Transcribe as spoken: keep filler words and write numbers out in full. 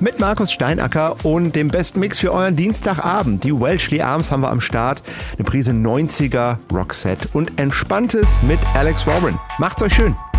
Mit Markus Steinacker und dem besten Mix für euren Dienstagabend. Die Welshly Arms haben wir am Start. Eine Prise neunziger Rockset und Entspanntes mit Alex Warren. Macht's euch schön.